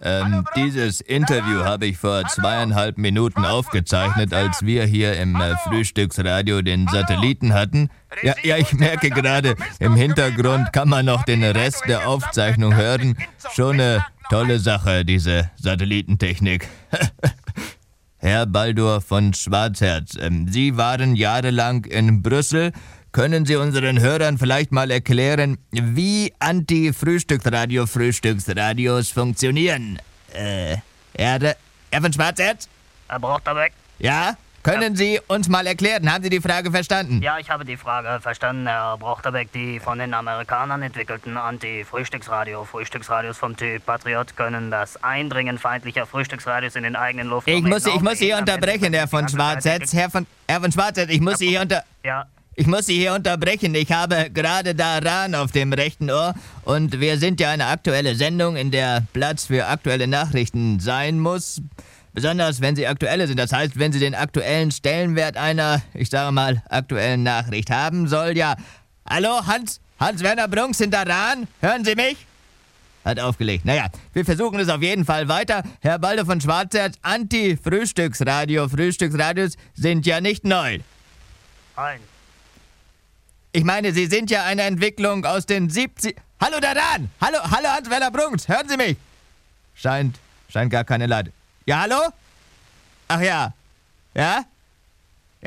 Dieses Interview habe ich vor 2,5 Minuten aufgezeichnet, als wir hier im Frühstücksradio den Satelliten hatten. Ja, ich merke gerade, im Hintergrund kann man noch den Rest der Aufzeichnung hören. Schon eine tolle Sache, diese Satellitentechnik. Herr Baldur von Schwarzherz, Sie waren jahrelang in Brüssel. Können Sie unseren Hörern vielleicht mal erklären, wie Frühstücksradios funktionieren? Herr von Schwarzherz? Herr Brochterbeck? Ja? Können Sie uns mal erklären? Haben Sie die Frage verstanden? Ja, ich habe die Frage verstanden, Herr Brochterbeck. Die von den Amerikanern entwickelten Frühstücksradios vom Typ Patriot können das Eindringen feindlicher Frühstücksradios in den eigenen Luftraum... Ich muss Sie hier unterbrechen, Herr von Schwarzherz. Herr von Schwarzherz, ich muss Sie hier Ich muss Sie hier unterbrechen. Ich habe gerade Daran auf dem rechten Ohr und wir sind ja eine aktuelle Sendung, in der Platz für aktuelle Nachrichten sein muss. Besonders, wenn sie aktuelle sind. Das heißt, wenn sie den aktuellen Stellenwert einer, ich sage mal, aktuellen Nachricht haben soll. Ja, hallo, Hans-Werner Brunks in Daran? Hören Sie mich? Hat aufgelegt. Naja, wir versuchen es auf jeden Fall weiter. Herr Baldur von Schwarzherz, Frühstücksradios sind ja nicht neu. Nein. Ich meine, Sie sind ja eine Entwicklung aus den 70... Hallo Daran! Hallo Hans-Werner Brunks, hören Sie mich? Scheint gar keine Leitung. Ja, hallo? Ach ja. Ja?